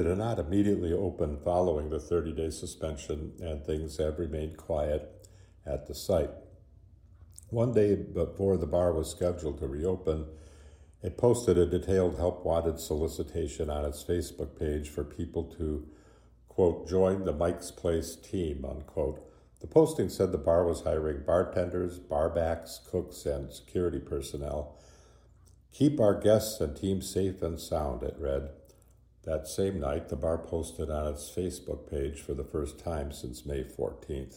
did not immediately open following the 30-day suspension, and things have remained quiet at the site. One day before the bar was scheduled to reopen, it posted a detailed help-wanted solicitation on its Facebook page for people to, quote, join the Mike's Place team, unquote. The posting said the bar was hiring bartenders, barbacks, cooks, and security personnel. Keep our guests and team safe and sound, it read. That same night, the bar posted on its Facebook page for the first time since May 14th.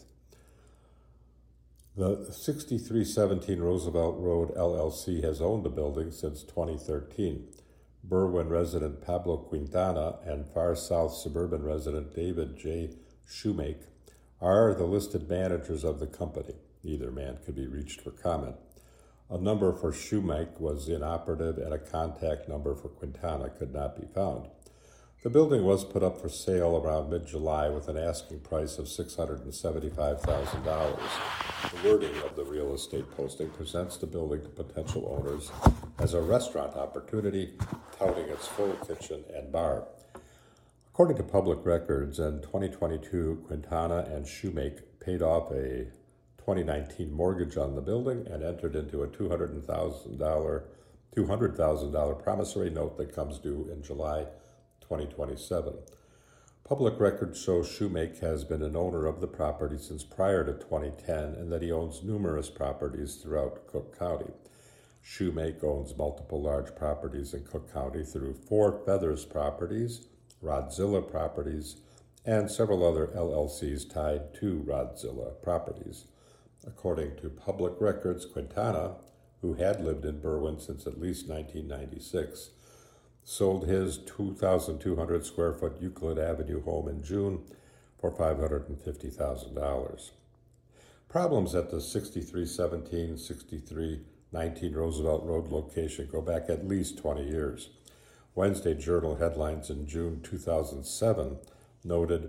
The 6317 Roosevelt Road LLC has owned the building since 2013. Berwyn resident Pablo Quintana and Far South suburban resident David J. Shoemake are the listed managers of the company. Neither man could be reached for comment. A number for Shoemake was inoperative, and a contact number for Quintana could not be found. The building was put up for sale around mid-July with an asking price of $675,000. The wording of the real estate posting presents the building to potential owners as a restaurant opportunity, touting its full kitchen and bar. According to public records, in 2022, Quintana and Shoemake paid off a 2019 mortgage on the building and entered into a $200,000 promissory note that comes due in July 2027. Public records show Shoemake has been an owner of the property since prior to 2010 and that he owns numerous properties throughout Cook County. Shoemake owns multiple large properties in Cook County through Four Feathers Properties, Rodzilla Properties, and several other LLCs tied to Rodzilla Properties. According to public records, Quintana, who had lived in Berwyn since at least 1996, sold his 2,200 square foot Euclid Avenue home in June for $550,000. Problems at the 6317, 6319 Roosevelt Road location go back at least 20 years. Wednesday Journal headlines in June 2007 noted,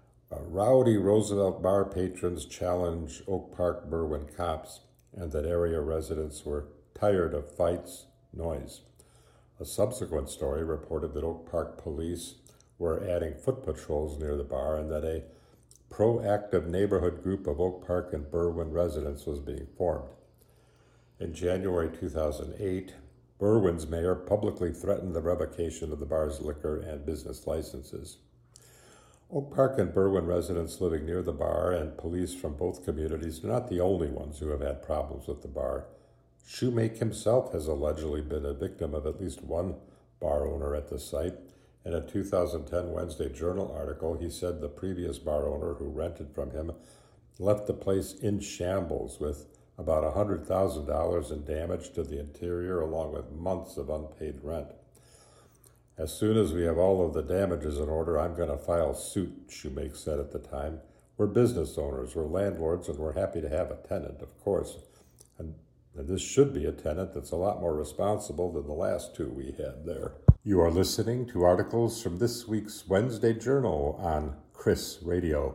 rowdy Roosevelt bar patrons challenge Oak Park Berwyn cops, and that area residents were tired of fights, noise. A subsequent story reported that Oak Park police were adding foot patrols near the bar and that a proactive neighborhood group of Oak Park and Berwyn residents was being formed. In January 2008, Berwyn's mayor publicly threatened the revocation of the bar's liquor and business licenses. Oak Park and Berwyn residents living near the bar and police from both communities are not the only ones who have had problems with the bar. Shoemake himself has allegedly been a victim of at least one bar owner at the site. In a 2010 Wednesday Journal article, he said the previous bar owner who rented from him left the place in shambles with about $100,000 in damage to the interior along with months of unpaid rent. As soon as we have all of the damages in order, I'm going to file suit, Shoemake said at the time. We're business owners, we're landlords, and we're happy to have a tenant, of course. And this should be a tenant that's a lot more responsible than the last two we had there. You are listening to articles from this week's Wednesday Journal on Chris Radio.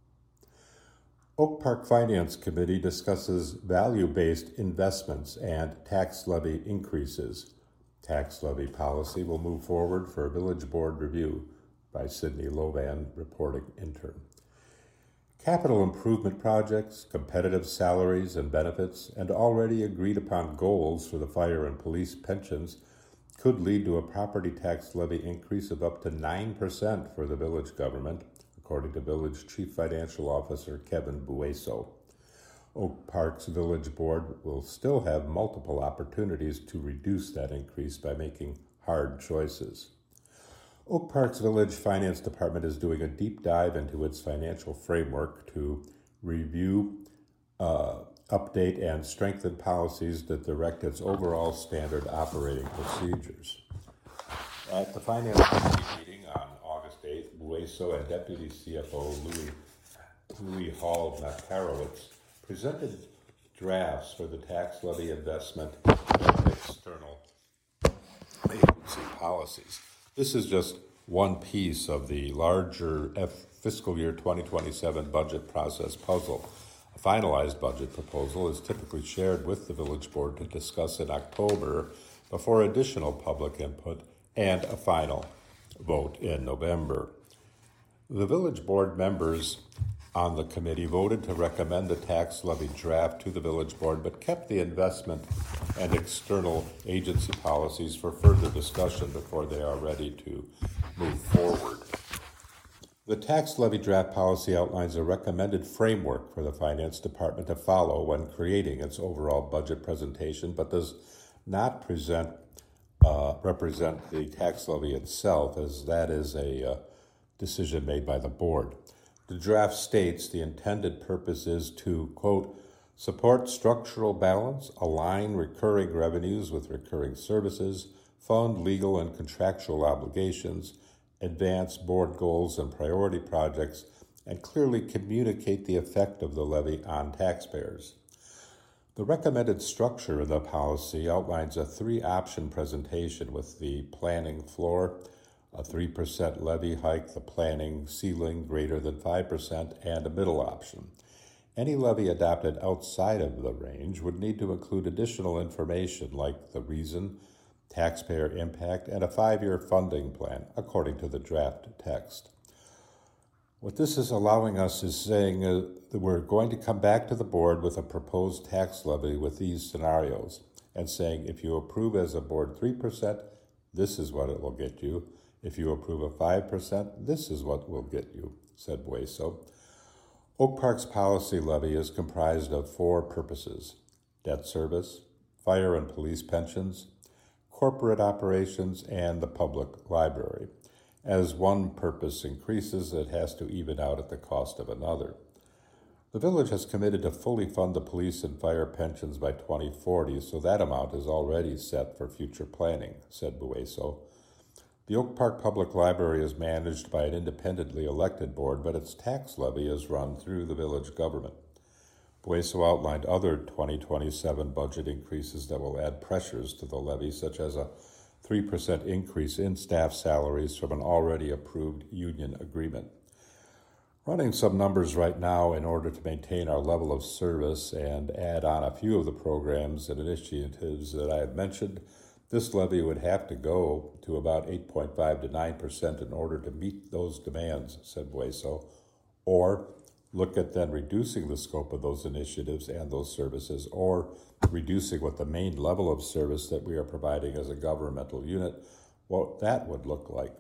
Oak Park Finance Committee discusses value-based investments and tax levy increases. Tax levy policy will move forward for a village board review by Sydney Lovan, reporting intern. Capital improvement projects, competitive salaries and benefits, and already agreed upon goals for the fire and police pensions could lead to a property tax levy increase of up to 9% for the village government, according to Village Chief Financial Officer Kevin Bueso. Oak Park's Village Board will still have multiple opportunities to reduce that increase by making hard choices. Oak Park's Village Finance Department is doing a deep dive into its financial framework to review, update, and strengthen policies that direct its overall standard operating procedures. At the Finance Committee meeting on August 8th, Bueso and Deputy CFO Louis Hall Makarowicz presented drafts for the tax levy investment and external agency policies. This is just one piece of the larger fiscal year 2027 budget process puzzle. A finalized budget proposal is typically shared with the village board to discuss in October before additional public input and a final vote in November. The village board members on the committee voted to recommend the tax levy draft to the village board, but kept the investment and external agency policies for further discussion before they are ready to move forward. The tax levy draft policy outlines a recommended framework for the finance department to follow when creating its overall budget presentation, but does not represent the tax levy itself, as that is a decision made by the board. The draft states the intended purpose is to, quote, support structural balance, align recurring revenues with recurring services, fund legal and contractual obligations, advance board goals and priority projects, and clearly communicate the effect of the levy on taxpayers. The recommended structure of the policy outlines a 3-option presentation with the planning floor, a 3% levy hike, the planning ceiling greater than 5%, and a middle option. Any levy adopted outside of the range would need to include additional information like the reason, taxpayer impact, and a 5-year funding plan, according to the draft text. What this is allowing us is saying that we're going to come back to the board with a proposed tax levy with these scenarios, and saying if you approve as a board 3%, this is what it will get you. If you approve a 5%, this is what will get you, said Bueso. Oak Park's policy levy is comprised of 4 purposes: debt service, fire and police pensions, corporate operations, and the public library. As one purpose increases, it has to even out at the cost of another. The village has committed to fully fund the police and fire pensions by 2040, so that amount is already set for future planning, said Bueso. The Oak Park Public Library is managed by an independently elected board, but its tax levy is run through the village government. Bueso outlined other 2027 budget increases that will add pressures to the levy, such as a 3% increase in staff salaries from an already approved union agreement. Running some numbers right now in order to maintain our level of service and add on a few of the programs and initiatives that I have mentioned, this levy would have to go to about 8.5 to 9% in order to meet those demands, said Bueso, or look at then reducing the scope of those initiatives and those services, or reducing what the main level of service that we are providing as a governmental unit, what that would look like.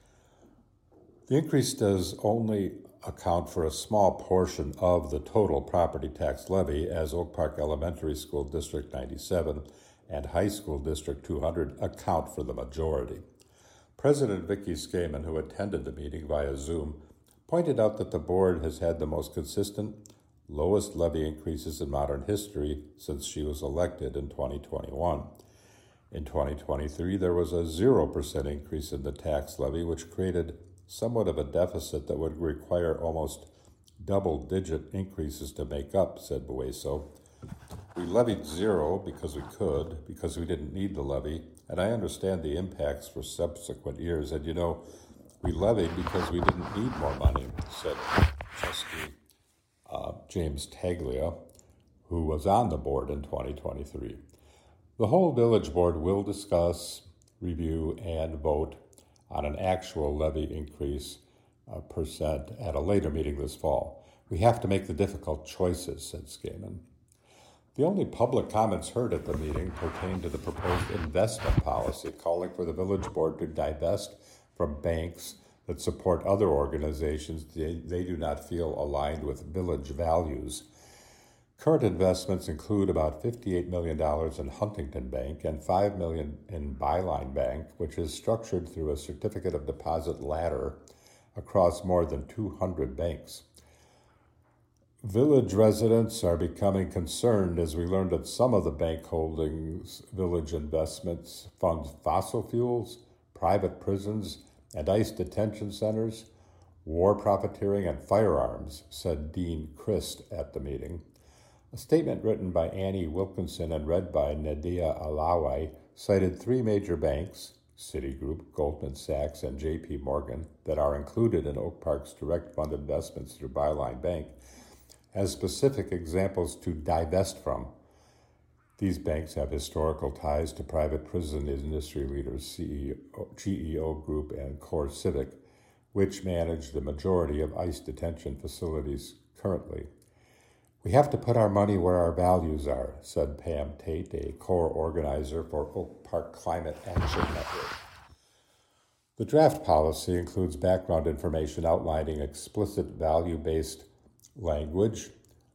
The increase does only account for a small portion of the total property tax levy, as Oak Park Elementary School District 97 and High School District 200 account for the majority. President Vicki Skaman, who attended the meeting via Zoom, pointed out that the board has had the most consistent, lowest levy increases in modern history since she was elected in 2021. In 2023, there was a 0% increase in the tax levy, which created somewhat of a deficit that would require almost double-digit increases to make up, said Bueso. We levied 0 because we could, because we didn't need the levy, and I understand the impacts for subsequent years. And we levied because we didn't need more money, said Trustee James Taglia, who was on the board in 2023. The whole village board will discuss, review, and vote on an actual levy increase percent at a later meeting this fall. We have to make the difficult choices, said Skaman. The only public comments heard at the meeting pertained to the proposed investment policy, calling for the village board to divest from banks that support other organizations they do not feel aligned with village values. Current investments include about $58 million in Huntington Bank and $5 million in Byline Bank, which is structured through a certificate of deposit ladder across more than 200 banks. Village residents are becoming concerned as we learned that some of the bank holdings village investments fund fossil fuels, private prisons, and ICE detention centers, war profiteering, and firearms, said Dean Christ at the meeting. A statement written by Annie Wilkinson and read by Nadia Alawi cited 3 major banks, Citigroup, Goldman Sachs, and J.P. Morgan, that are included in Oak Park's direct fund investments through Byline Bank, as specific examples to divest from. These banks have historical ties to private prison industry leaders GEO Group and Core Civic, which manage the majority of ICE detention facilities currently. "We have to put our money where our values are," said Pam Tate, a core organizer for Oak Park Climate Action Network. The draft policy includes background information outlining explicit value-based language.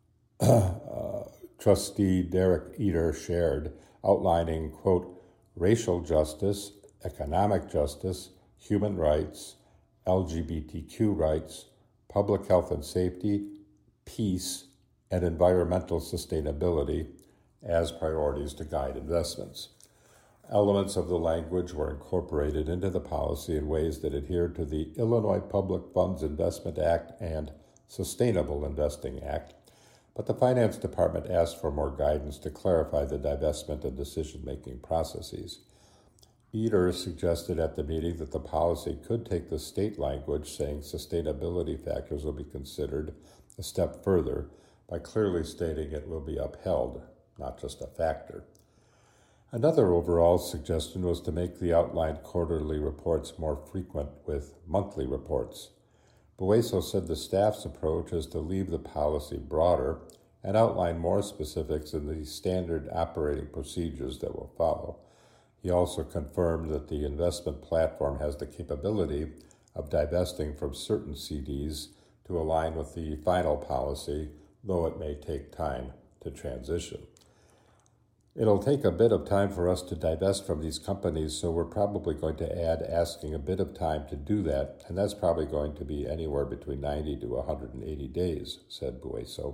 Trustee Derek Eder shared, outlining, quote, racial justice, economic justice, human rights, LGBTQ rights, public health and safety, peace, and environmental sustainability as priorities to guide investments. Elements of the language were incorporated into the policy in ways that adhered to the Illinois Public Funds Investment Act and Sustainable Investing Act, but the Finance Department asked for more guidance to clarify the divestment and decision-making processes. Eder suggested at the meeting that the policy could take the state language saying sustainability factors will be considered a step further by clearly stating it will be upheld, not just a factor. Another overall suggestion was to make the outlined quarterly reports more frequent with monthly reports. Bueso said the staff's approach is to leave the policy broader and outline more specifics in the standard operating procedures that will follow. He also confirmed that the investment platform has the capability of divesting from certain CDs to align with the final policy, though it may take time to transition. "It'll take a bit of time for us to divest from these companies, so we're probably going to add asking a bit of time to do that, and that's probably going to be anywhere between 90 to 180 days, said Bueso.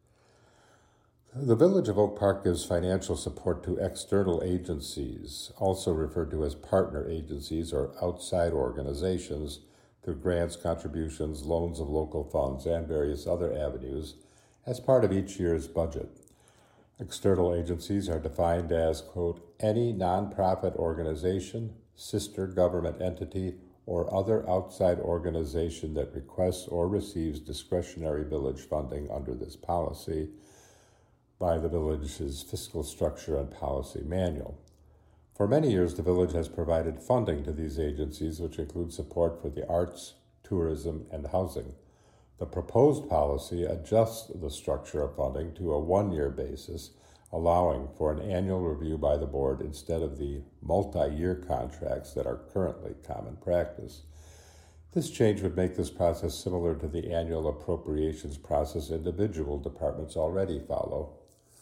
The Village of Oak Park gives financial support to external agencies, also referred to as partner agencies or outside organizations, through grants, contributions, loans of local funds, and various other avenues as part of each year's budget. External agencies are defined as, quote, any nonprofit organization, sister government entity, or other outside organization that requests or receives discretionary village funding under this policy by the village's fiscal structure and policy manual. For many years, the village has provided funding to these agencies, which include support for the arts, tourism, and housing. The proposed policy adjusts the structure of funding to a one-year basis, allowing for an annual review by the board instead of the multi-year contracts that are currently common practice. This change would make this process similar to the annual appropriations process individual departments already follow.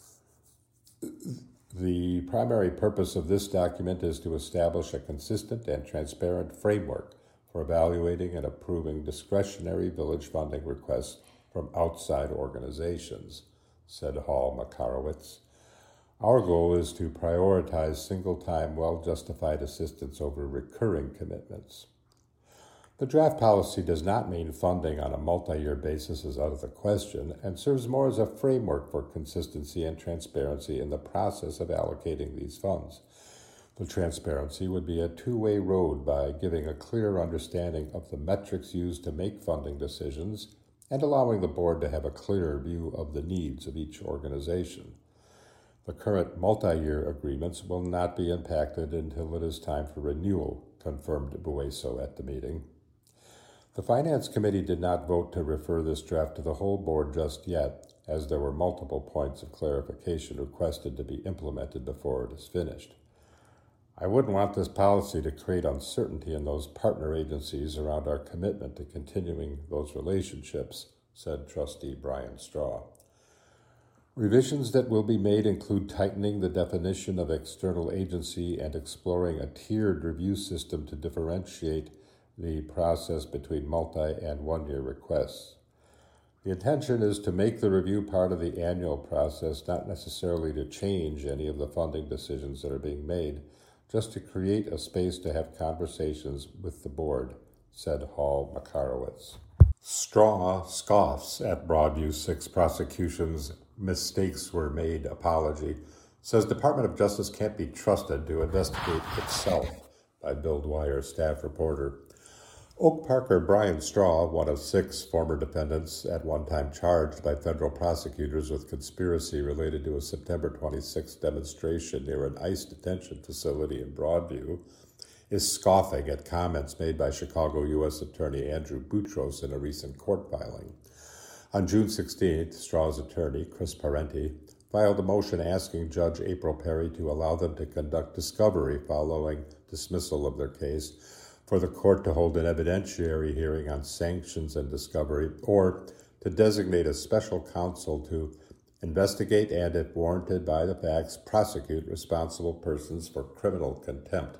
The primary purpose of this document is to establish a consistent and transparent framework for evaluating and approving discretionary village funding requests from outside organizations, said Hall Makarowitz. Our goal is to prioritize single-time, well-justified assistance over recurring commitments. The draft policy does not mean funding on a multi-year basis is out of the question and serves more as a framework for consistency and transparency in the process of allocating these funds. The transparency would be a two-way road by giving a clear understanding of the metrics used to make funding decisions and allowing the board to have a clearer view of the needs of each organization. The current multi-year agreements will not be impacted until it is time for renewal, confirmed Bueso at the meeting. The Finance Committee did not vote to refer this draft to the whole board just yet, as there were multiple points of clarification requested to be implemented before it is finished. I wouldn't want this policy to create uncertainty in those partner agencies around our commitment to continuing those relationships, said Trustee Brian Straw. Revisions that will be made include tightening the definition of external agency and exploring a tiered review system to differentiate the process between multi- and one-year requests. The intention is to make the review part of the annual process, not necessarily to change any of the funding decisions that are being made, just to create a space to have conversations with the board, said Hall Makarowitz. Straw scoffs at Broadview 6 prosecution's mistakes were made apology, says Department of Justice can't be trusted to investigate itself, by Bill Dwyer, staff reporter. Oak Parker Brian Straw, one of 6 former defendants at one time charged by federal prosecutors with conspiracy related to a September 26 demonstration near an ICE detention facility in Broadview, is scoffing at comments made by Chicago U.S. Attorney Andrew Boutros in a recent court filing. On June 16th, Straw's attorney, Chris Parenti, filed a motion asking Judge April Perry to allow them to conduct discovery following dismissal of their case, for the court to hold an evidentiary hearing on sanctions and discovery, or to designate a special counsel to investigate and, if warranted by the facts, prosecute responsible persons for criminal contempt.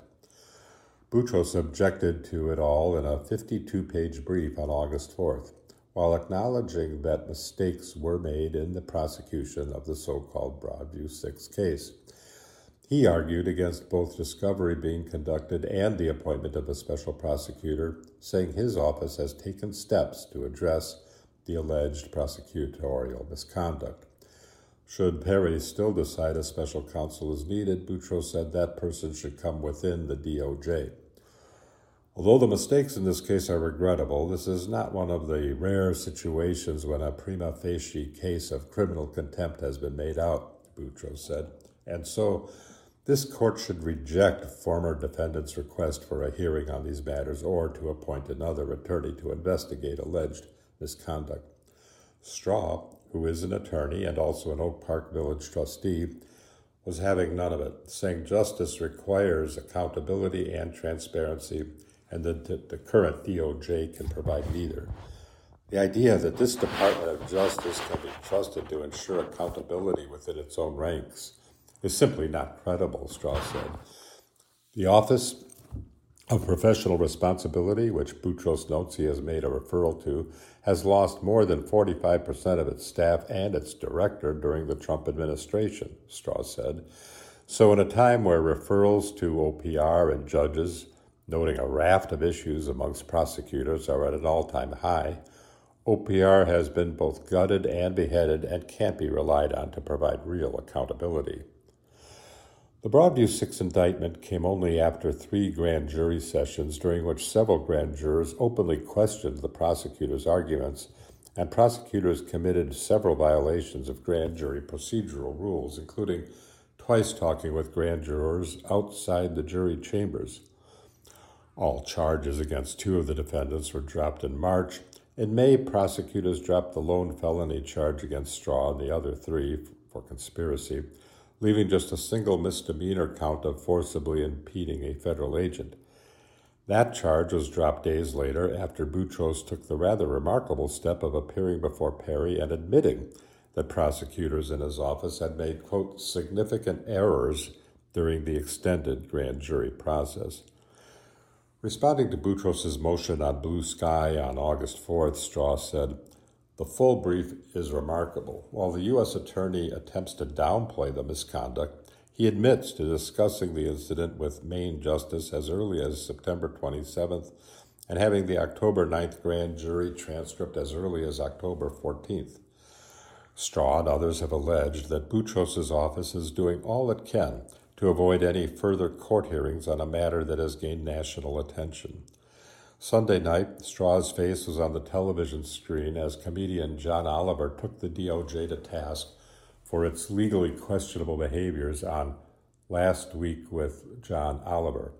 Boutros objected to it all in a 52-page brief on August 4th, while acknowledging that mistakes were made in the prosecution of the so-called Broadview 6 case. He argued against both discovery being conducted and the appointment of a special prosecutor, saying his office has taken steps to address the alleged prosecutorial misconduct. Should Perry still decide a special counsel is needed, Boutros said that person should come within the DOJ. Although the mistakes in this case are regrettable, this is not one of the rare situations when a prima facie case of criminal contempt has been made out, Boutros said, and so this court should reject former defendants' request for a hearing on these matters or to appoint another attorney to investigate alleged misconduct. Straw, who is an attorney and also an Oak Park Village trustee, was having none of it, saying justice requires accountability and transparency, and that the current DOJ can provide neither. The idea that this Department of Justice can be trusted to ensure accountability within its own ranks is simply not credible, Straw said. The Office of Professional Responsibility, which Boutros notes he has made a referral to, has lost more than 45% of its staff and its director during the Trump administration, Straw said. So in a time where referrals to OPR and judges, noting a raft of issues amongst prosecutors, are at an all-time high, OPR has been both gutted and beheaded and can't be relied on to provide real accountability. The Broadview 6 indictment came only after 3 grand jury sessions during which several grand jurors openly questioned the prosecutor's arguments, and prosecutors committed several violations of grand jury procedural rules, including twice talking with grand jurors outside the jury chambers. All charges against 2 of the defendants were dropped in March. In May, prosecutors dropped the lone felony charge against Straw and the other 3 for conspiracy, leaving just a single misdemeanor count of forcibly impeding a federal agent. That charge was dropped days later after Boutros took the rather remarkable step of appearing before Perry and admitting that prosecutors in his office had made, quote, significant errors during the extended grand jury process. Responding to Boutros' motion on Blue Sky on August 4th, Straw said, "The full brief is remarkable. While the U.S. Attorney attempts to downplay the misconduct, he admits to discussing the incident with Maine Justice as early as September 27th and having the October 9th grand jury transcript as early as October 14th. Straw and others have alleged that Boutros' office is doing all it can to avoid any further court hearings on a matter that has gained national attention. Sunday night, Straw's face was on the television screen as comedian John Oliver took the DOJ to task for its legally questionable behaviors on Last Week with John Oliver.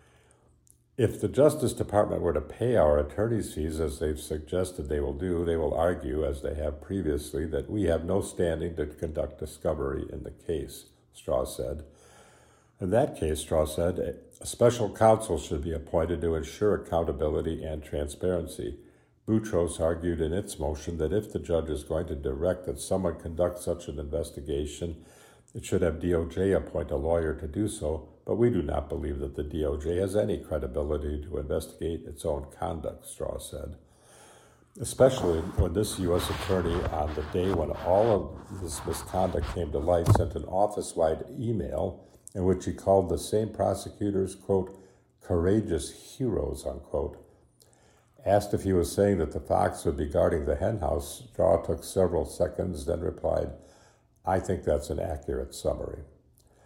If the Justice Department were to pay our attorneys' fees, as they've suggested they will do, they will argue, as they have previously, that we have no standing to conduct discovery in the case, Straw said. In that case, Straw said, a special counsel should be appointed to ensure accountability and transparency. Boutros argued in its motion that if the judge is going to direct that someone conduct such an investigation, it should have DOJ appoint a lawyer to do so, but we do not believe that the DOJ has any credibility to investigate its own conduct, Straw said. Especially when this U.S. attorney, on the day when all of this misconduct came to light, sent an office-wide email in which he called the same prosecutors, quote, courageous heroes, unquote. Asked if he was saying that the fox would be guarding the henhouse, Straw took several seconds, then replied, I think that's an accurate summary.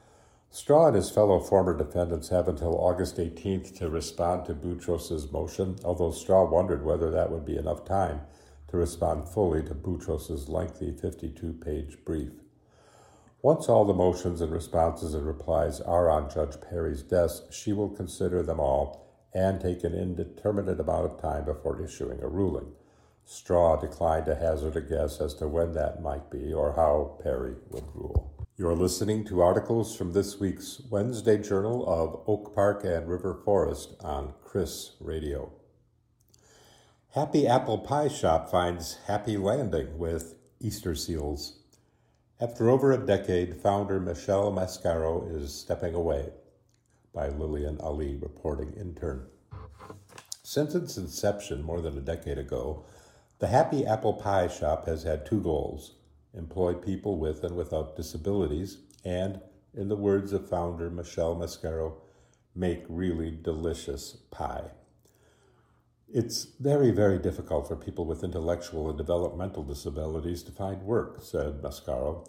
Straw and his fellow former defendants have until August 18th to respond to Boutros's motion, although Straw wondered whether that would be enough time to respond fully to Boutros's lengthy 52-page brief. Once all the motions and responses and replies are on Judge Perry's desk, she will consider them all and take an indeterminate amount of time before issuing a ruling. Straw declined to hazard a guess as to when that might be or how Perry would rule. You're listening to articles from this week's Wednesday Journal of Oak Park and River Forest on Chris Radio. Happy Apple Pie Shop finds happy landing with Easter seals. After over a decade, founder Michelle Mascaro is stepping away. By Lillian Ali, reporting intern. Since its inception more than a decade ago, the Happy Apple Pie Shop has had two goals: employ people with and without disabilities, and, in the words of founder Michelle Mascaro, make really delicious pie. It's very, very difficult for people with intellectual and developmental disabilities to find work, said Mascaro.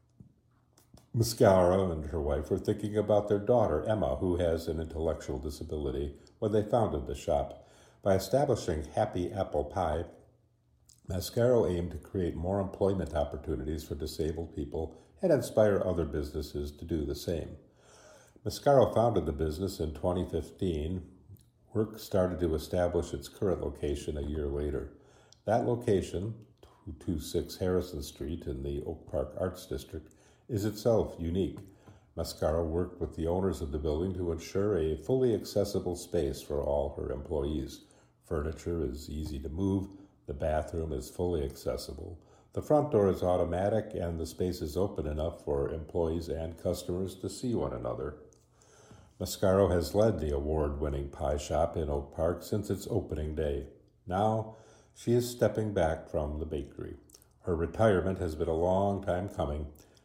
Mascaro and her wife were thinking about their daughter, Emma, who has an intellectual disability, when they founded the shop. By establishing Happy Apple Pie, Mascaro aimed to create more employment opportunities for disabled people and inspire other businesses to do the same. Mascaro founded the business in 2015. Work started to establish its current location a year later. That location, 226 Harrison Street in the Oak Park Arts District, is itself unique. Mascaro worked with the owners of the building to ensure a fully accessible space for all her employees. Furniture is easy to move, the bathroom is fully accessible, the front door is automatic, and the space is open enough for employees and customers to see one another. Mascaro has led the award-winning pie shop in Oak Park since its opening day. Now, she is stepping back from the bakery. Her retirement has been a long time coming.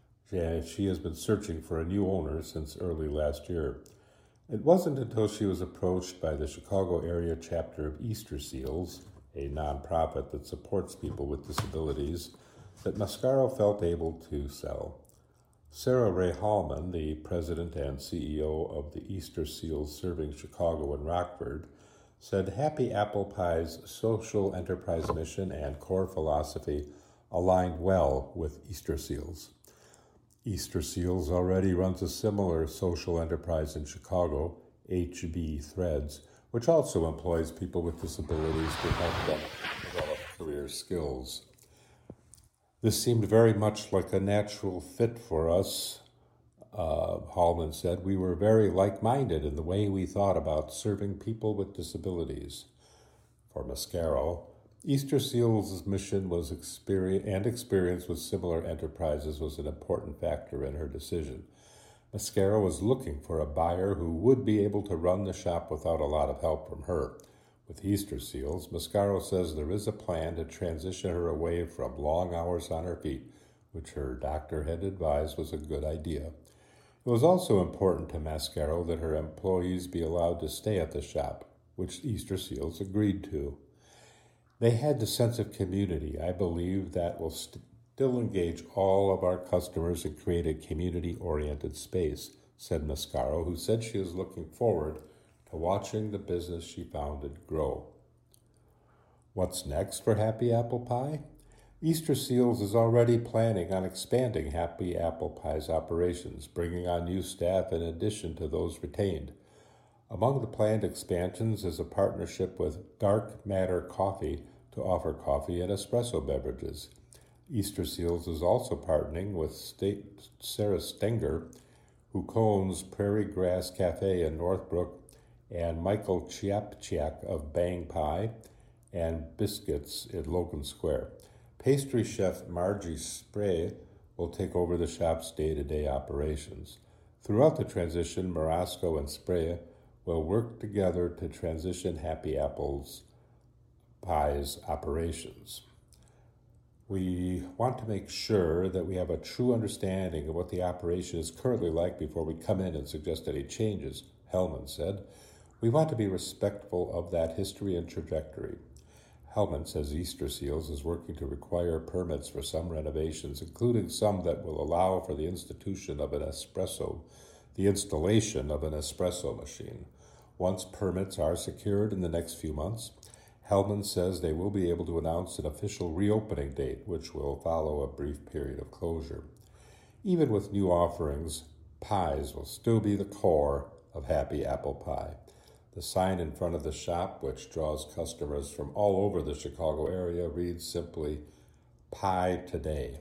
She has been searching for a new owner since early last year. It wasn't until she was approached by the Chicago area chapter of Easter Seals, a nonprofit that supports people with disabilities, that Mascaro felt able to sell. Sarah Ray Hallman, the president and CEO of the Easter Seals serving Chicago and Rockford, said Happy Apple Pie's social enterprise mission and core philosophy aligned well with Easter Seals. Easter Seals already runs a similar social enterprise in Chicago, HB Threads, which also employs people with disabilities to help them develop career skills. This seemed very much like a natural fit for us, Hallman said. We were very like-minded in the way we thought about serving people with disabilities. For Mascaro, Easter Seals' mission was experience with similar enterprises was an important factor in her decision. Mascaro was looking for a buyer who would be able to run the shop without a lot of help from her. With Easter Seals, Mascaro says there is a plan to transition her away from long hours on her feet, which her doctor had advised was a good idea. It was also important to Mascaro that her employees be allowed to stay at the shop, which Easter Seals agreed to. They had the sense of community. I believe that will still engage all of our customers and create a community-oriented space, said Mascaro, who said she is looking forward to watching the business she founded grow. What's next for Happy Apple Pie? Easter Seals is already planning on expanding Happy Apple Pie's operations, bringing on new staff in addition to those retained. Among the planned expansions is a partnership with Dark Matter Coffee to offer coffee and espresso beverages. Easter Seals is also partnering with Sarah Stenger, who owns Prairie Grass Cafe in Northbrook, and Michael Chiapchiak of Bang Pie and Biscuits in Logan Square. Pastry chef Margie Spray will take over the shop's day-to-day operations. Throughout the transition, Marasco and Spray will work together to transition Happy Apple's Pie's operations. We want to make sure that we have a true understanding of what the operation is currently like before we come in and suggest any changes, Hellman said. We want to be respectful of that history and trajectory. Hellman says Easter Seals is working to require permits for some renovations, including some that will allow for the institution of an espresso the installation of an espresso machine. Once permits are secured in the next few months, Hellman says they will be able to announce an official reopening date, which will follow a brief period of closure. Even with new offerings, pies will still be the core of Happy Apple Pie. The sign in front of the shop, which draws customers from all over the Chicago area, reads simply, "Pie Today."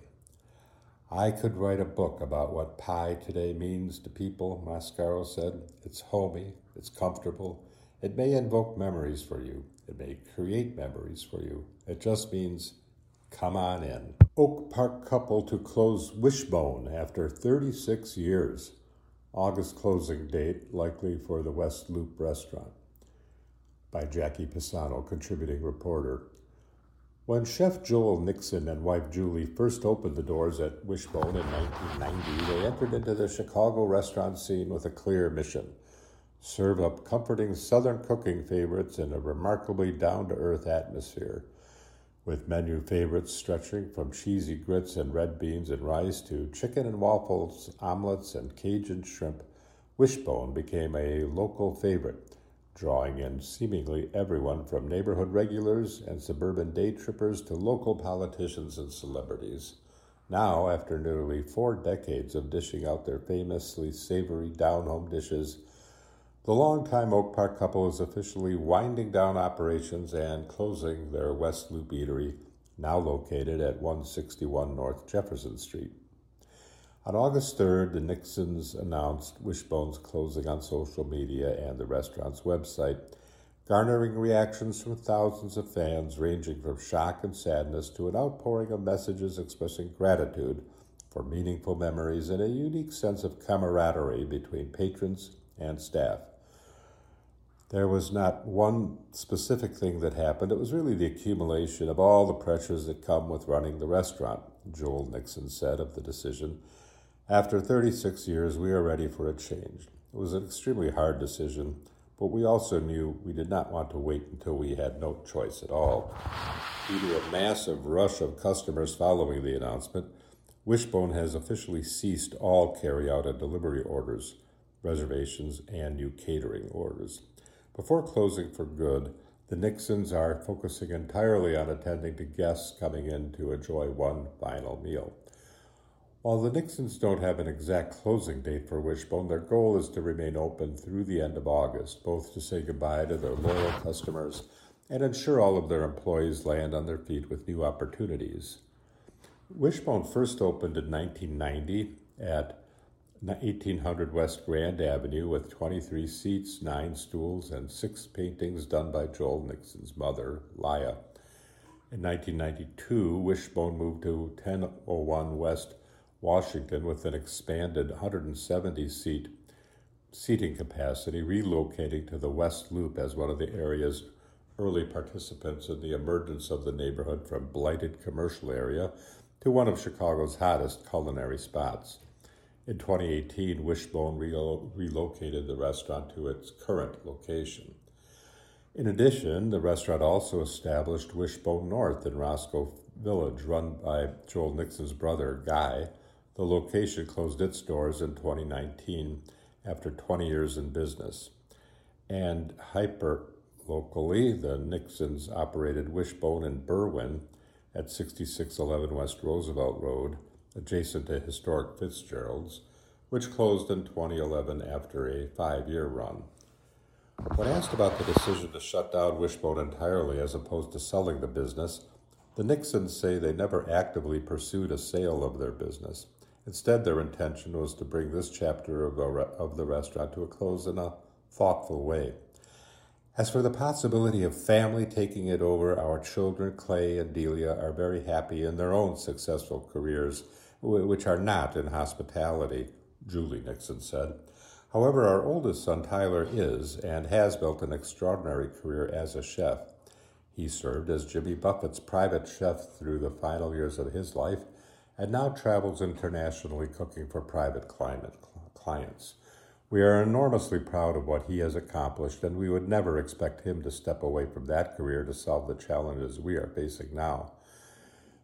"I could write a book about what Pie Today means to people," Mascaro said. "It's homey, it's comfortable. It may invoke memories for you. It may create memories for you. It just means, come on in." Oak Park couple to close Wishbone after 36 years. August closing date likely for the West Loop restaurant. By Jackie Pisano, contributing reporter. When Chef Joel Nixon and wife Julie first opened the doors at Wishbone in 1990, they entered into the Chicago restaurant scene with a clear mission: serve up comforting Southern cooking favorites in a remarkably down-to-earth atmosphere, with menu favorites stretching from cheesy grits and red beans and rice to chicken and waffles, omelets, and Cajun shrimp. Wishbone became a local favorite, drawing in seemingly everyone from neighborhood regulars and suburban day trippers to local politicians and celebrities. Now, after nearly 4 decades of dishing out their famously savory down-home dishes, the longtime Oak Park couple is officially winding down operations and closing their West Loop eatery, now located at 161 North Jefferson Street. On August 3rd, the Nixons announced Wishbone's closing on social media and the restaurant's website, garnering reactions from thousands of fans ranging from shock and sadness to an outpouring of messages expressing gratitude for meaningful memories and a unique sense of camaraderie between patrons and staff. There was not one specific thing that happened. It was really the accumulation of all the pressures that come with running the restaurant, Joel Nixon said of the decision. "After 36 years, we are ready for a change. It was an extremely hard decision, but we also knew we did not want to wait until we had no choice at all." Due to a massive rush of customers following the announcement, Wishbone has officially ceased all carry-out and delivery orders, reservations, and new catering orders. Before closing for good, the Nixons are focusing entirely on attending to guests coming in to enjoy one final meal. While the Nixons don't have an exact closing date for Wishbone, their goal is to remain open through the end of August, both to say goodbye to their loyal customers and ensure all of their employees land on their feet with new opportunities. Wishbone first opened in 1990 at 1800 West Grand Avenue with 23 seats, 9 stools, and 6 paintings done by Joel Nixon's mother, Laya. In 1992, Wishbone moved to 1001 West Washington with an expanded 170-seat seating capacity, relocating to the West Loop as one of the area's early participants in the emergence of the neighborhood from blighted commercial area to one of Chicago's hottest culinary spots. In 2018, Wishbone relocated the restaurant to its current location. In addition, the restaurant also established Wishbone North in Roscoe Village, run by Joel Nixon's brother, Guy. The location closed its doors in 2019 after 20 years in business. And hyper-locally, the Nixons operated Wishbone in Berwyn at 6611 West Roosevelt Road, adjacent to historic Fitzgerald's, which closed in 2011 after a 5-year run. When asked about the decision to shut down Wishbone entirely as opposed to selling the business, the Nixons say they never actively pursued a sale of their business. Instead, their intention was to bring this chapter of the restaurant to a close in a thoughtful way. As for the possibility of family taking it over, our children, Clay and Delia, are very happy in their own successful careers, which are not in hospitality, Julie Nixon said. However, our oldest son, Tyler, is and has built an extraordinary career as a chef. He served as Jimmy Buffett's private chef through the final years of his life and now travels internationally cooking for private clients. We are enormously proud of what he has accomplished, and we would never expect him to step away from that career to solve the challenges we are facing now.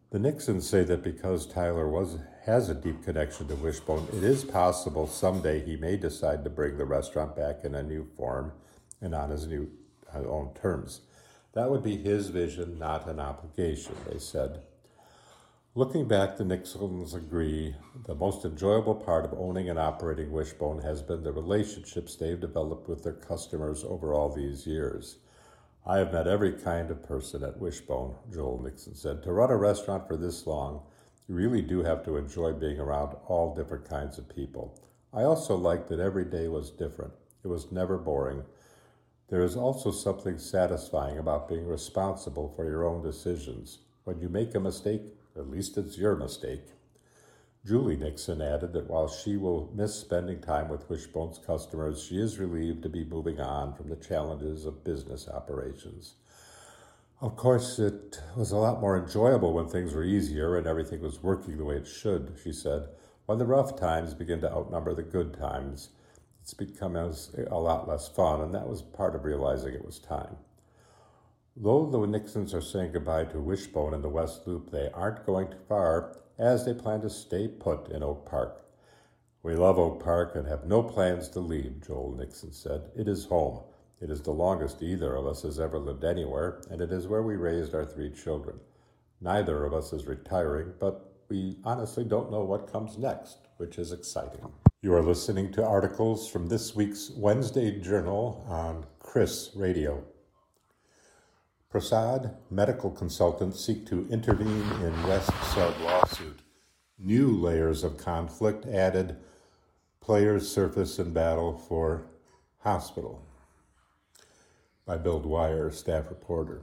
The Nixons say that because Tyler has a deep connection to Wishbone, it is possible someday he may decide to bring the restaurant back in a new form and on his own terms. That would be his vision, not an obligation, they said. Looking back, the Nixons agree the most enjoyable part of owning and operating Wishbone has been the relationships they've developed with their customers over all these years. I have met every kind of person at Wishbone, Joel Nixon said. To run a restaurant for this long, you really do have to enjoy being around all different kinds of people. I also liked that every day was different. It was never boring. There is also something satisfying about being responsible for your own decisions. When you make a mistake, at least it's your mistake. Julie Nixon added that while she will miss spending time with Wishbone's customers, she is relieved to be moving on from the challenges of business operations. Of course, it was a lot more enjoyable when things were easier and everything was working the way it should, she said. When the rough times begin to outnumber the good times, it's become a lot less fun, and that was part of realizing it was time. Though the Nixons are saying goodbye to Wishbone in the West Loop, they aren't going too far, as they plan to stay put in Oak Park. We love Oak Park and have no plans to leave, Joel Nixon said. It is home. It is the longest either of us has ever lived anywhere, and it is where we raised our 3 children. Neither of us is retiring, but we honestly don't know what comes next, which is exciting. You are listening to articles from this week's Wednesday Journal on Chris Radio. Prasad medical consultants seek to intervene in West Sub lawsuit. New layers of conflict added. Players surface in battle for hospital. By Bill Dwyer, staff reporter.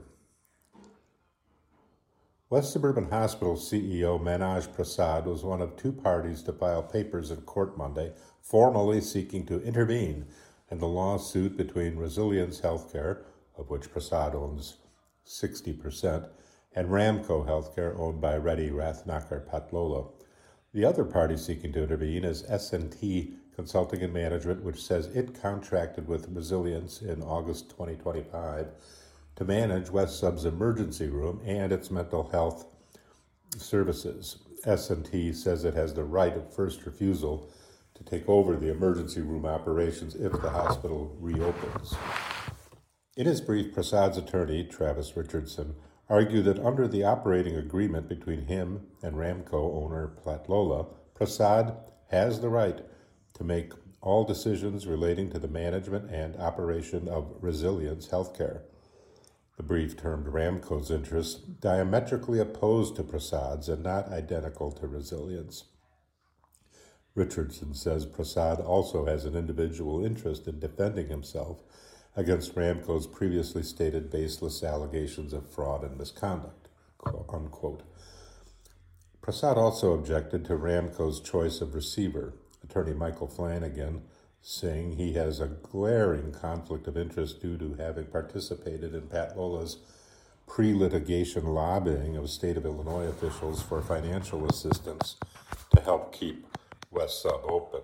West Suburban Hospital CEO Manoj Prasad was one of 2 parties to file papers in court Monday, formally seeking to intervene in the lawsuit between Resilience Healthcare, of which Prasad owns 60%, and Ramco Healthcare, owned by Reddy Rathnakar Patlola. The other party seeking to intervene is S&T Consulting and Management, which says it contracted with Resilience in August 2025 to manage West Sub's emergency room and its mental health services. S&T says it has the right of first refusal to take over the emergency room operations if the hospital reopens. In his brief, Prasad's attorney, Travis Richardson, argued that under the operating agreement between him and Ramco owner Patlola, Prasad has the right to make all decisions relating to the management and operation of Resilience Healthcare. The brief termed Ramco's interests diametrically opposed to Prasad's and not identical to Resilience. Richardson says Prasad also has an individual interest in defending himself against Ramco's previously stated baseless allegations of fraud and misconduct, unquote. Prasad also objected to Ramco's choice of receiver, attorney Michael Flanagan, saying he has a glaring conflict of interest due to having participated in Patlola's pre-litigation lobbying of state of Illinois officials for financial assistance to help keep West Sub open.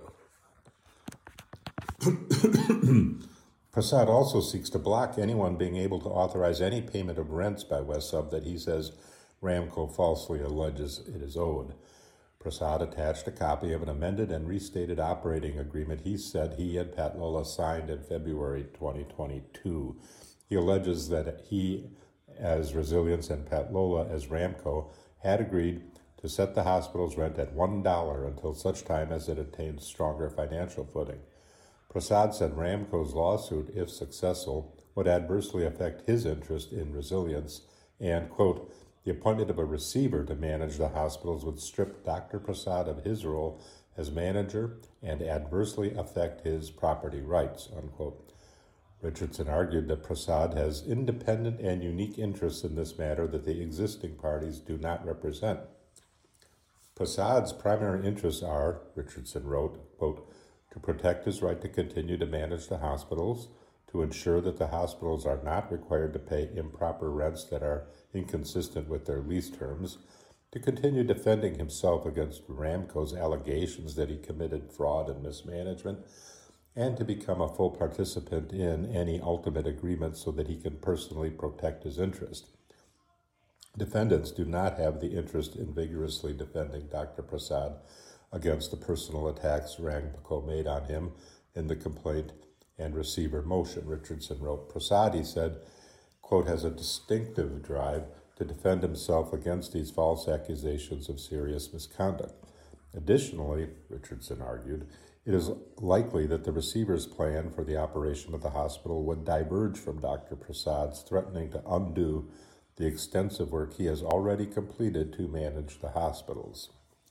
Prasad also seeks to block anyone being able to authorize any payment of rents by West Sub that he says Ramco falsely alleges it is owed. Prasad attached a copy of an amended and restated operating agreement he said he and Patlola signed in February 2022. He alleges that he, as Resilience, and Patlola, as Ramco, had agreed to set the hospital's rent at $1 until such time as it attained stronger financial footing. Prasad said Ramco's lawsuit, if successful, would adversely affect his interest in Resilience and, quote, the appointment of a receiver to manage the hospitals would strip Dr. Prasad of his role as manager and adversely affect his property rights, unquote. Richardson argued that Prasad has independent and unique interests in this matter that the existing parties do not represent. Prasad's primary interests are, Richardson wrote, quote, to protect his right to continue to manage the hospitals, to ensure that the hospitals are not required to pay improper rents that are inconsistent with their lease terms, to continue defending himself against Ramco's allegations that he committed fraud and mismanagement, and to become a full participant in any ultimate agreement so that he can personally protect his interest. Defendants do not have the interest in vigorously defending Dr. Prasad against the personal attacks Ramco made on him in the complaint and receiver motion, Richardson wrote. Prasad, he said, quote, has a distinctive drive to defend himself against these false accusations of serious misconduct. Additionally, Richardson argued, it is likely that the receiver's plan for the operation of the hospital would diverge from Dr. Prasad's, threatening to undo the extensive work he has already completed to manage the hospitals.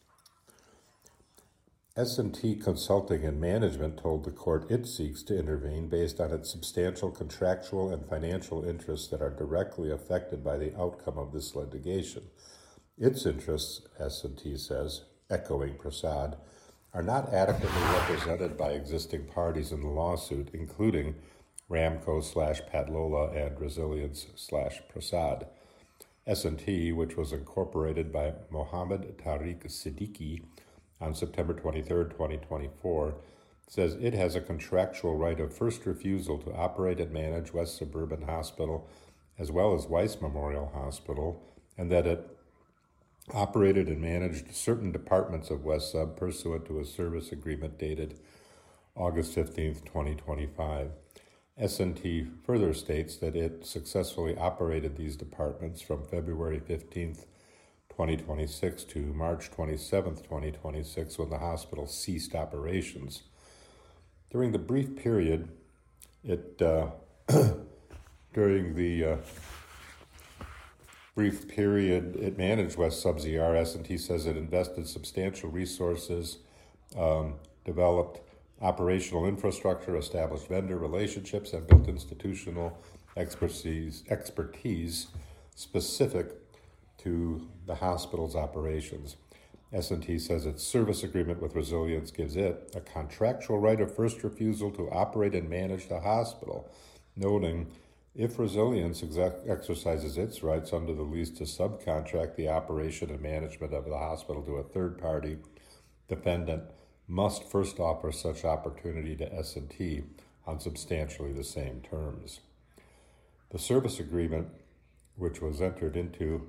S&T Consulting and Management told the court it seeks to intervene based on its substantial contractual and financial interests that are directly affected by the outcome of this litigation. Its interests, S&T says, echoing Prasad, are not adequately represented by existing parties in the lawsuit, including Ramco/Padlola and Resilience/Prasad. S&T, which was incorporated by Mohammed Tariq Siddiqui on September 23, 2024, says it has a contractual right of first refusal to operate and manage West Suburban Hospital as well as Weiss Memorial Hospital, and that it operated and managed certain departments of West Sub pursuant to a service agreement dated August 15, 2025. S&T further states that it successfully operated these departments from February 15, 2026 to March 27, 2026, when the hospital ceased operations. During the brief period, it managed West Sub's ER. S&T says it invested substantial resources, developed operational infrastructure, established vendor relationships, and built institutional expertise specific to the hospital's operations. S&T says its service agreement with Resilience gives it a contractual right of first refusal to operate and manage the hospital, noting if Resilience exercises its rights under the lease to subcontract the operation and management of the hospital to a third-party defendant, must first offer such opportunity to S&T on substantially the same terms. The service agreement, which was entered into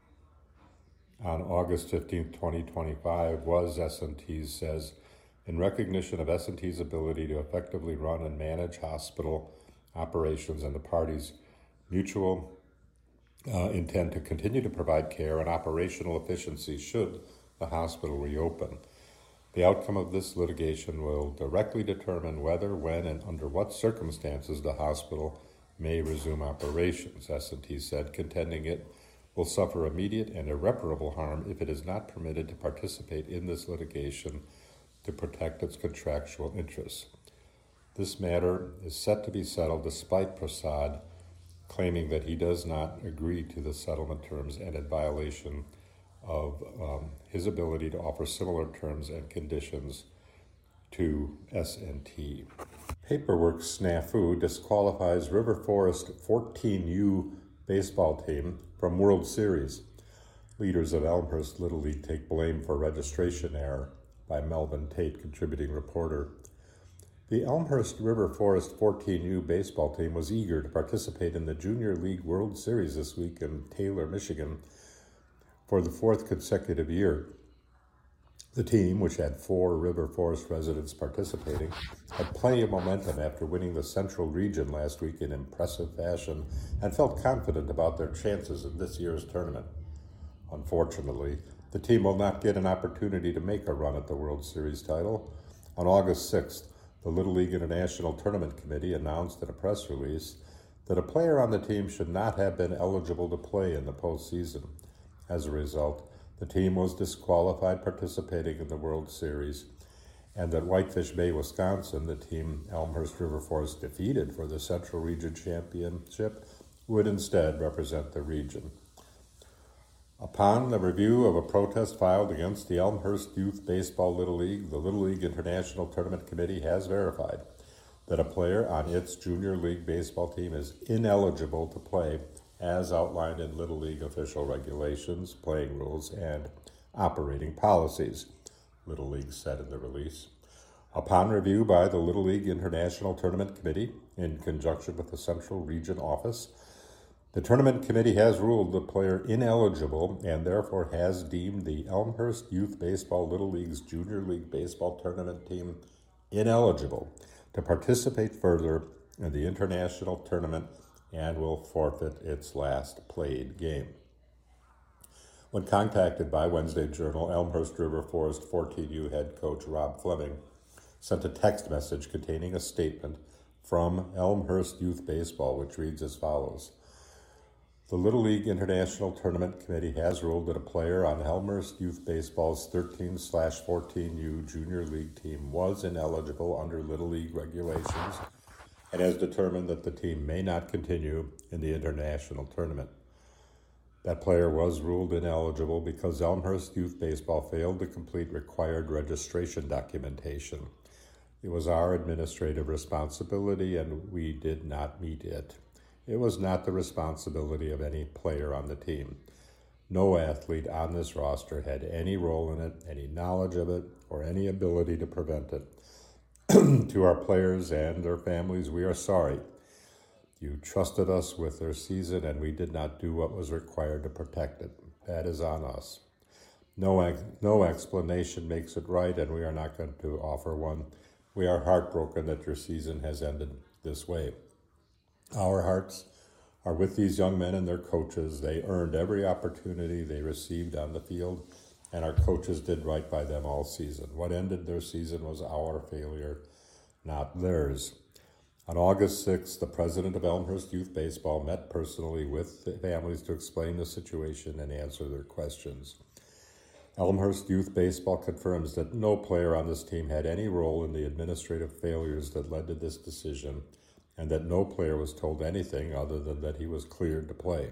on August 15, 2025, was, S&T says, in recognition of S&T's ability to effectively run and manage hospital operations and the parties' mutual intent to continue to provide care and operational efficiency should the hospital reopen. The outcome of this litigation will directly determine whether, when, and under what circumstances the hospital may resume operations, S&T said, contending it will suffer immediate and irreparable harm if it is not permitted to participate in this litigation to protect its contractual interests. This matter is set to be settled despite Prasad claiming that he does not agree to the settlement terms and in violation of his ability to offer similar terms and conditions to S&T. Paperwork snafu disqualifies River Forest 14U baseball team from World Series. Leaders of Elmhurst Little League take blame for registration error, by Melvin Tate, contributing reporter. The Elmhurst River Forest 14U baseball team was eager to participate in the Junior League World Series this week in Taylor, Michigan, for the fourth consecutive year. The team, which had 4 River Forest residents participating, had plenty of momentum after winning the Central Region last week in impressive fashion and felt confident about their chances in this year's tournament. Unfortunately, the team will not get an opportunity to make a run at the World Series title. On August 6th, the Little League International Tournament Committee announced in a press release that a player on the team should not have been eligible to play in the postseason. As a result, the team was disqualified participating in the World Series, and that Whitefish Bay, Wisconsin, the team Elmhurst River Forest defeated for the Central Region Championship, would instead represent the region. Upon the review of a protest filed against the Elmhurst Youth Baseball Little League, the Little League International Tournament Committee has verified that a player on its Junior League baseball team is ineligible to play as outlined in Little League official regulations, playing rules, and operating policies, Little League said in the release. Upon review by the Little League International Tournament Committee, in conjunction with the Central Region Office, The tournament committee has ruled the player ineligible and therefore has deemed the Elmhurst Youth Baseball Little League's Junior League Baseball tournament team ineligible to participate further in the international tournament and will forfeit its last played game. When contacted by Wednesday Journal, Elmhurst River Forest 14U head coach Rob Fleming sent a text message containing a statement from Elmhurst Youth Baseball, which reads as follows. The Little League International Tournament Committee has ruled that a player on Elmhurst Youth Baseball's 13/14U Junior League team was ineligible under Little League regulations and has determined that the team may not continue in the international tournament. That player was ruled ineligible because Elmhurst Youth Baseball failed to complete required registration documentation. It was our administrative responsibility and we did not meet it. It was not the responsibility of any player on the team. No athlete on this roster had any role in it, any knowledge of it, or any ability to prevent it. To our players and their families, we are sorry. You trusted us with their season and we did not do what was required to protect it. That is on us. No explanation makes it right and we are not going to offer one. We are heartbroken that your season has ended this way. Our hearts are with these young men and their coaches. They earned every opportunity they received on the field, and our coaches did right by them all season. What ended their season was our failure, not theirs. On August 6th, the president of Elmhurst Youth Baseball met personally with the families to explain the situation and answer their questions. Elmhurst Youth Baseball confirms that no player on this team had any role in the administrative failures that led to this decision, and that no player was told anything other than that he was cleared to play.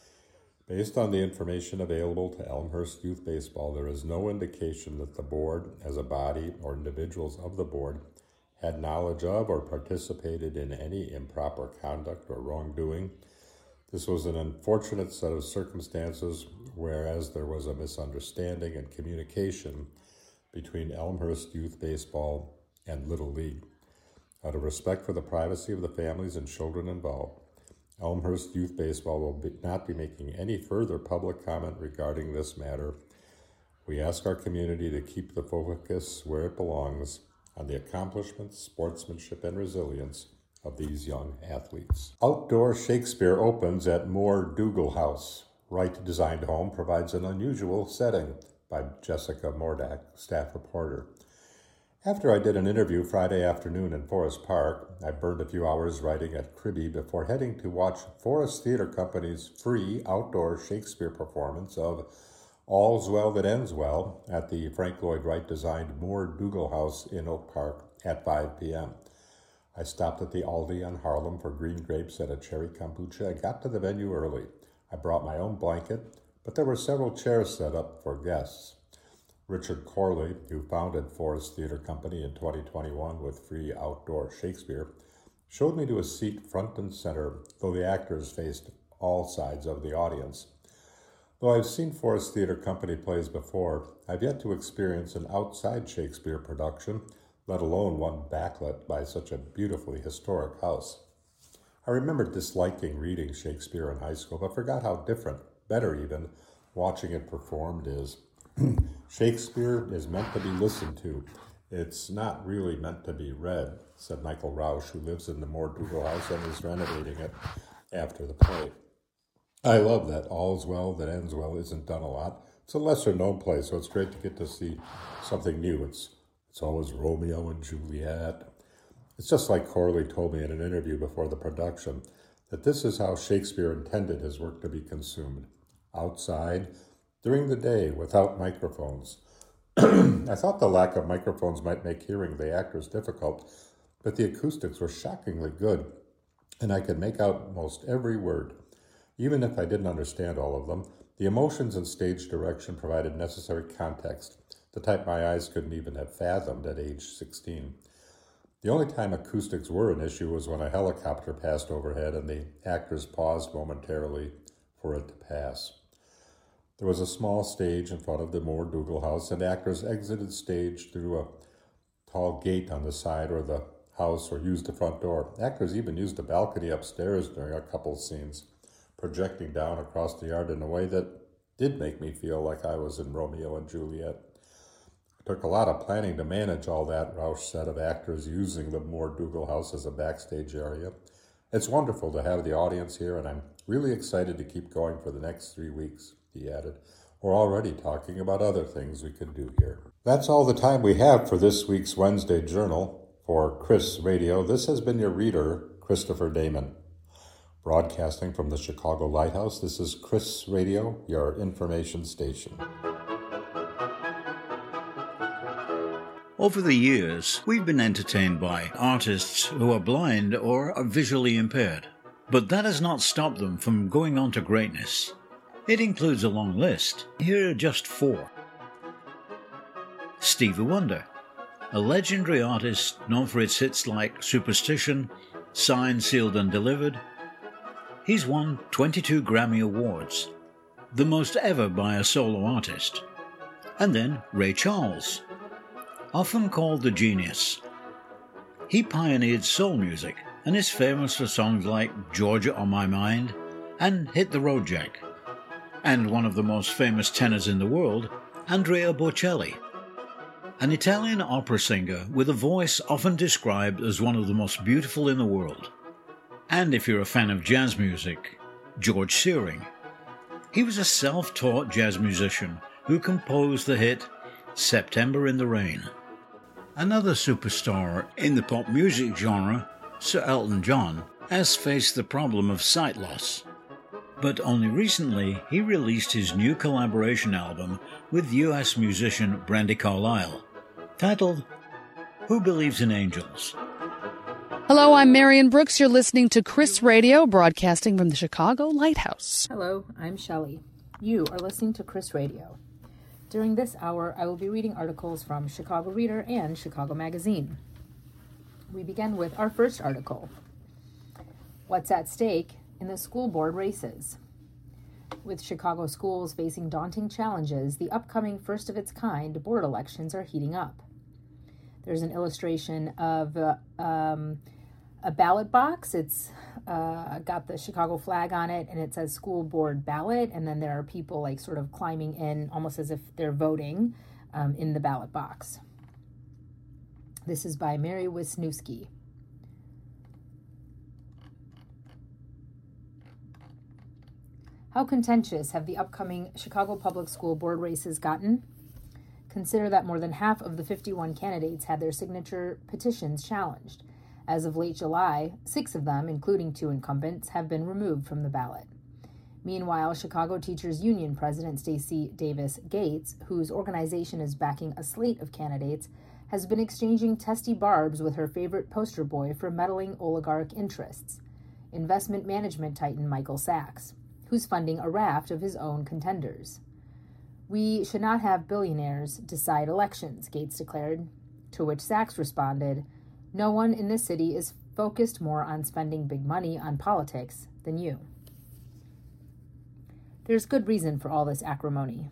Based on the information available to Elmhurst Youth Baseball, there is no indication that the board, as a body, or individuals of the board, had knowledge of or participated in any improper conduct or wrongdoing. This was an unfortunate set of circumstances, whereas there was a misunderstanding and communication between Elmhurst Youth Baseball and Little League. Out of respect for the privacy of the families and children involved, Elmhurst Youth Baseball will not be making any further public comment regarding this matter. We ask our community to keep the focus where it belongs on the accomplishments, sportsmanship, and resilience of these young athletes. Outdoor Shakespeare opens at Moore Dougal House. Wright Designed Home provides an unusual setting, by Jessica Mordak, staff reporter. After I did an interview Friday afternoon in Forest Park, I burned a few hours writing at Cribby before heading to watch Forest Theater Company's free outdoor Shakespeare performance of All's Well That Ends Well at the Frank Lloyd Wright designed Moore Dougal House in Oak Park at 5 p.m. I stopped at the Aldi on Harlem for green grapes and a cherry kombucha. I got to the venue early. I brought my own blanket, but there were several chairs set up for guests. Richard Corley, who founded Forest Theater Company in 2021 with free outdoor Shakespeare, showed me to a seat front and center, though the actors faced all sides of the audience. Though I've seen Forest Theater Company plays before, I've yet to experience an outside Shakespeare production, let alone one backlit by such a beautifully historic house. I remember disliking reading Shakespeare in high school, but forgot how different, better even, watching it performed is. Shakespeare is meant to be listened to. It's not really meant to be read, said Michael Rausch, who lives in the Moore Dougal House and is renovating it after the play. I love that All's Well That Ends Well isn't done a lot. It's a lesser-known play, so it's great to get to see something new. It's always Romeo and Juliet. It's just like Corley told me in an interview before the production, that this is how Shakespeare intended his work to be consumed. Outside, during the day, without microphones. I thought the lack of microphones might make hearing the actors difficult, but the acoustics were shockingly good, and I could make out most every word. Even if I didn't understand all of them, the emotions and stage direction provided necessary context, the type my eyes couldn't even have fathomed at age 16. The only time acoustics were an issue was when a helicopter passed overhead and the actors paused momentarily for it to pass. There was a small stage in front of the Moore Dougal House, and actors exited stage through a tall gate on the side or the house or used the front door. Actors even used a balcony upstairs during a couple scenes. projecting down across the yard in a way that did make me feel like I was in Romeo and Juliet. It took a lot of planning to manage all that Roush set of actors using the Moore Dougal House as a backstage area. It's wonderful to have the audience here, and I'm really excited to keep going for the next 3 weeks, he added. We're already talking about other things we could do here. That's all the time we have for this week's Wednesday Journal. For Chris Radio, this has been your reader, Christopher Damon. Broadcasting from the Chicago Lighthouse, this is Chris Radio, your information station. Over the years, we've been entertained by artists who are blind or are visually impaired. But that has not stopped them from going on to greatness. It includes a long list. Here are just 4. Stevie Wonder, a legendary artist known for its hits like Superstition, Signed, Sealed and Delivered. He's won 22 Grammy Awards, the most ever by a solo artist. And then Ray Charles, often called the Genius. He pioneered soul music and is famous for songs like Georgia on My Mind and Hit the Road Jack. And one of the most famous tenors in the world, Andrea Bocelli, an Italian opera singer with a voice often described as one of the most beautiful in the world. And if you're a fan of jazz music, George Shearing. He was a self-taught jazz musician who composed the hit September in the Rain. Another superstar in the pop music genre, Sir Elton John, has faced the problem of sight loss. But only recently he released his new collaboration album with US musician Brandi Carlile, titled Who Believes in Angels? Hello, I'm Marion Brooks. You're listening to Chris Radio, broadcasting from the Chicago Lighthouse. Hello, I'm Shelley. You are listening to Chris Radio. During this hour, I will be reading articles from Chicago Reader and Chicago Magazine. We begin with our first article. What's at stake in the school board races? With Chicago schools facing daunting challenges, the upcoming first-of-its-kind board elections are heating up. There's an illustration of a ballot box. It's got the Chicago flag on it, and it says school board ballot, and then there are people like sort of climbing in almost as if they're voting in the ballot box. This is by Mary Wisniewski. How contentious have the upcoming Chicago Public School Board races gotten? Consider that more than half of the 51 candidates had their signature petitions challenged. As of late July, 6 of them, including 2 incumbents, have been removed from the ballot. Meanwhile, Chicago Teachers Union President Stacey Davis Gates, whose organization is backing a slate of candidates, has been exchanging testy barbs with her favorite poster boy for meddling oligarch interests, investment management titan Michael Sachs, who's funding a raft of his own contenders. We should not have billionaires decide elections, Gates declared, to which Sachs responded, no one in this city is focused more on spending big money on politics than you. There's good reason for all this acrimony.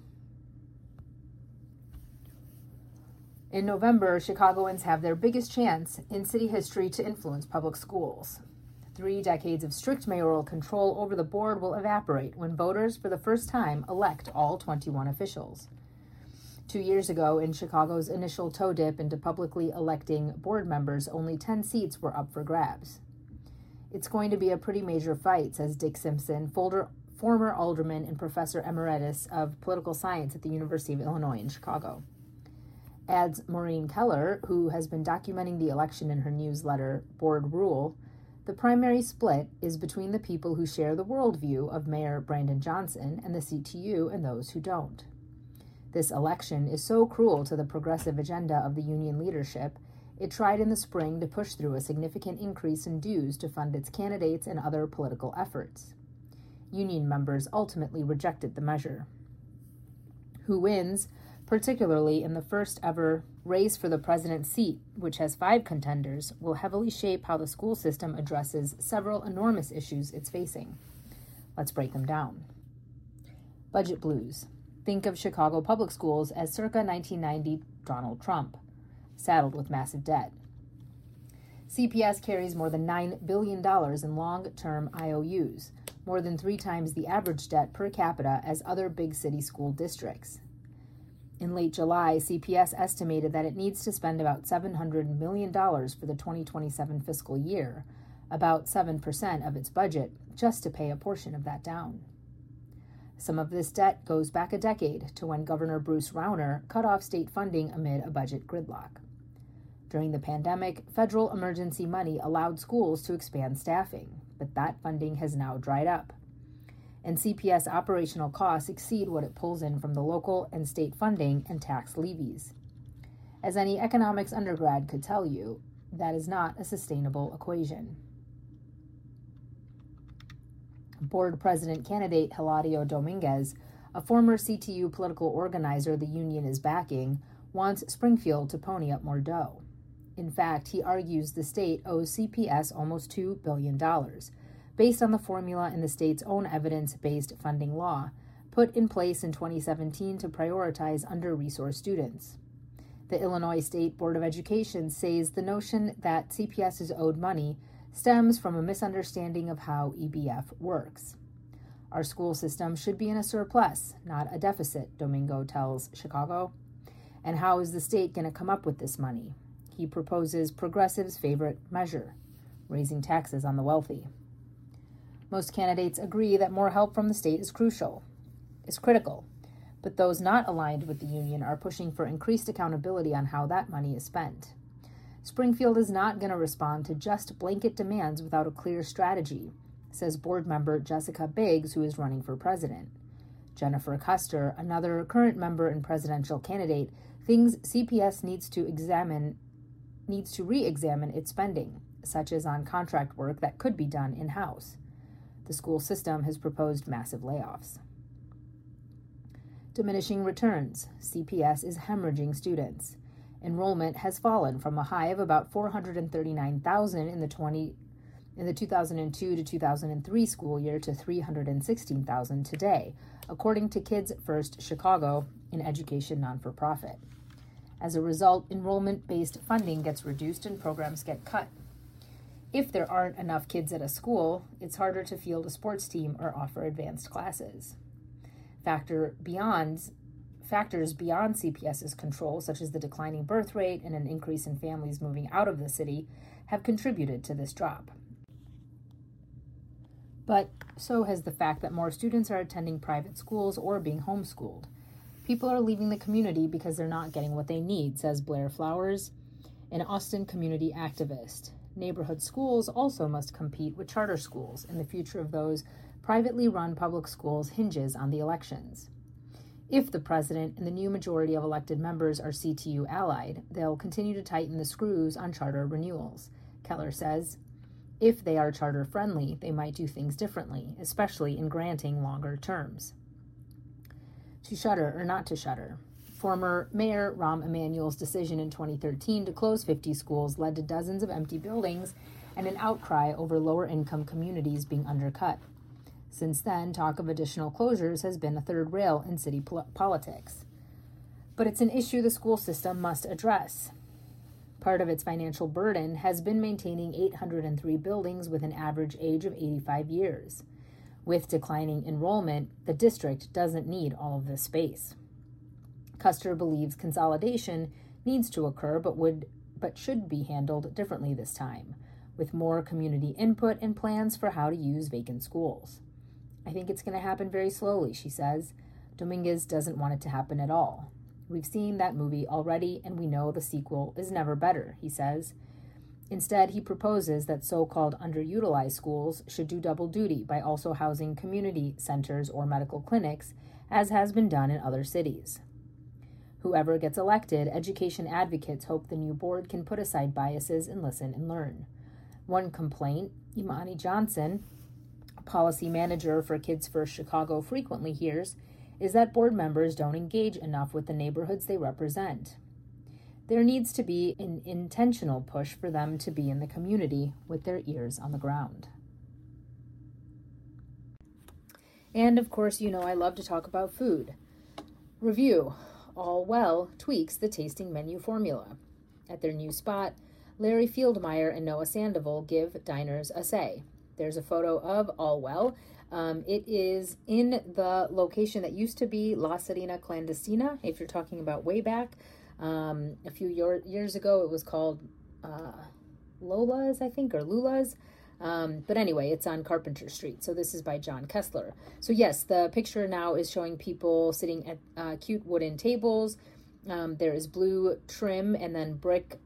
In November, Chicagoans have their biggest chance in city history to influence public schools. 3 decades of strict mayoral control over the board will evaporate when voters, for the first time, elect all 21 officials. 2 years ago, in Chicago's initial toe dip into publicly electing board members, only 10 seats were up for grabs. It's going to be a pretty major fight, says Dick Simpson, former alderman and professor emeritus of political science at the University of Illinois in Chicago. Adds Maureen Keller, who has been documenting the election in her newsletter, Board Rule, the primary split is between the people who share the worldview of Mayor Brandon Johnson and the CTU and those who don't. This election is so cruel to the progressive agenda of the union leadership, it tried in the spring to push through a significant increase in dues to fund its candidates and other political efforts. Union members ultimately rejected the measure. Who wins, particularly in the first ever race for the president's seat, which has 5 contenders, will heavily shape how the school system addresses several enormous issues it's facing. Let's break them down. Budget blues. Think of Chicago public schools as circa 1990 Donald Trump, saddled with massive debt. CPS carries more than $9 billion in long-term IOUs, more than 3 times the average debt per capita as other big city school districts. In late July, CPS estimated that it needs to spend about $700 million for the 2027 fiscal year, about 7% of its budget, just to pay a portion of that down. Some of this debt goes back a decade to when Governor Bruce Rauner cut off state funding amid a budget gridlock. During the pandemic, federal emergency money allowed schools to expand staffing, but that funding has now dried up. And CPS operational costs exceed what it pulls in from the local and state funding and tax levies. As any economics undergrad could tell you, that is not a sustainable equation. Board President candidate Hilario Dominguez, a former CTU political organizer the union is backing, wants Springfield to pony up more dough. In fact, he argues the state owes CPS almost $2 billion, based on the formula in the state's own evidence-based funding law, put in place in 2017 to prioritize under-resourced students. The Illinois State Board of Education says the notion that CPS is owed money stems from a misunderstanding of how EBF works. Our school system should be in a surplus, not a deficit, Domingo tells Chicago. And how is the state going to come up with this money? He proposes progressives' favorite measure, raising taxes on the wealthy. Most candidates agree that more help from the state is critical, but those not aligned with the union are pushing for increased accountability on how that money is spent. Springfield is not going to respond to just blanket demands without a clear strategy, says board member Jessica Biggs, who is running for president. Jennifer Custer, another current member and presidential candidate, thinks CPS needs to re-examine its spending, such as on contract work that could be done in-house. The school system has proposed massive layoffs. Diminishing returns. CPS is hemorrhaging students. Enrollment has fallen from a high of about 439,000 in the 2002 to 2003 school year to 316,000 today, according to Kids First Chicago, an education non-for-profit. As a result, enrollment-based funding gets reduced and programs get cut. If there aren't enough kids at a school, it's harder to field a sports team or offer advanced classes. Factors beyond CPS's control, such as the declining birth rate and an increase in families moving out of the city, have contributed to this drop. But so has the fact that more students are attending private schools or being homeschooled. People are leaving the community because they're not getting what they need, says Blair Flowers, an Austin community activist. Neighborhood schools also must compete with charter schools, and the future of those privately run public schools hinges on the elections. If the president and the new majority of elected members are CTU allied, they'll continue to tighten the screws on charter renewals, Keller says. If they are charter friendly, they might do things differently, especially in granting longer terms. To shutter or not to shutter. Former Mayor Rahm Emanuel's decision in 2013 to close 50 schools led to dozens of empty buildings and an outcry over lower-income communities being undercut. Since then, talk of additional closures has been a third rail in city politics. But it's an issue the school system must address. Part of its financial burden has been maintaining 803 buildings with an average age of 85 years. With declining enrollment, the district doesn't need all of this space. Custer believes consolidation needs to occur but should be handled differently this time, with more community input and plans for how to use vacant schools. I think it's going to happen very slowly, she says. Dominguez doesn't want it to happen at all. We've seen that movie already, and we know the sequel is never better, he says. Instead, he proposes that so-called underutilized schools should do double duty by also housing community centers or medical clinics, as has been done in other cities. Whoever gets elected, education advocates hope the new board can put aside biases and listen and learn. One complaint Imani Johnson, a policy manager for Kids First Chicago, frequently hears is that board members don't engage enough with the neighborhoods they represent. There needs to be an intentional push for them to be in the community with their ears on the ground. And of course, you know I love to talk about food. Review. All Well tweaks the tasting menu formula. At their new spot, Larry Fieldmeyer and Noah Sandoval give diners a say. There's a photo of All Well, It is in the location that used to be La Serena Clandestina. If you're talking about way back, a few years ago, it was called Lola's, I think, or Lula's. But anyway, it's on Carpenter Street. So this is by John Kessler. So yes, the picture now is showing people sitting at cute wooden tables. There is blue trim and then brick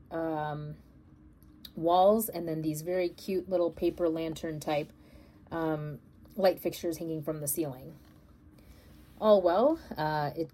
walls, and then these very cute little paper lantern type light fixtures hanging from the ceiling. All well, it